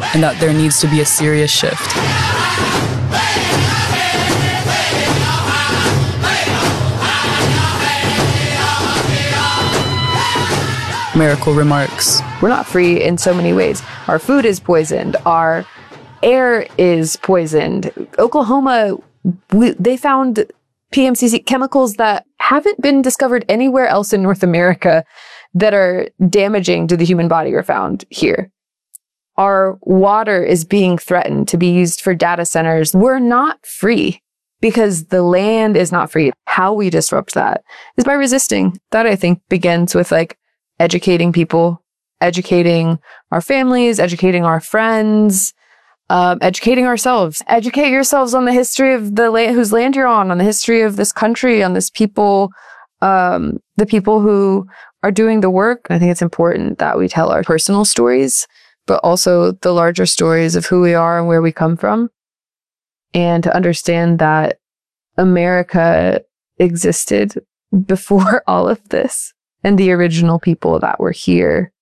and that there needs to be a serious shift. Miracle remarks, "We're not free in so many ways. Our food is poisoned. Our air is poisoned. Oklahoma, they found PMCC chemicals that haven't been discovered anywhere else in North America that are damaging to the human body are found here. Our water is being threatened to be used for data centers. We're not free because the land is not free." How we disrupt that is by resisting. That, I think, begins with educating people, educating our families, educating our friends, educating ourselves. Educate yourselves on the history of the land, whose land you're on the history of this country, on this people, the people who are doing the work. I think it's important that we tell our personal stories, but also the larger stories of who we are and where we come from. And to understand that America existed before all of this. And the original people that were here,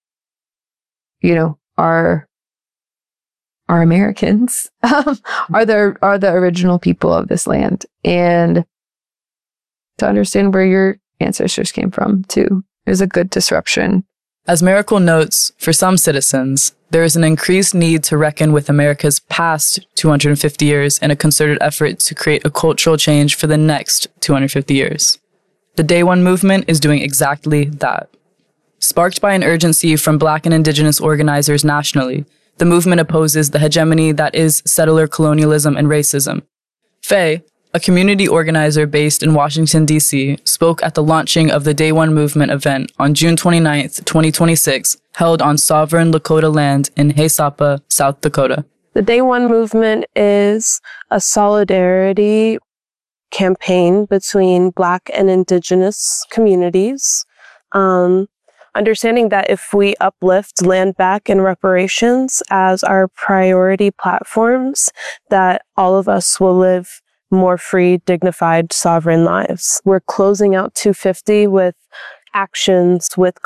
are Americans, are the original people of this land. And to understand where your ancestors came from, too, is a good disruption. As Miracle notes, for some citizens, there is an increased need to reckon with America's past 250 years in a concerted effort to create a cultural change for the next 250 years. The Day One movement is doing exactly that. Sparked by an urgency from Black and Indigenous organizers nationally, the movement opposes the hegemony that is settler colonialism and racism. Faye, a community organizer based in Washington, D.C., spoke at the launching of the Day One movement event on June 29th, 2026, held on sovereign Lakota land in Haysapa, South Dakota. The Day One movement is a solidarity campaign between Black and Indigenous communities. Understanding that if we uplift land back and reparations as our priority platforms, that all of us will live more free, dignified, sovereign lives. We're closing out 250 with actions, with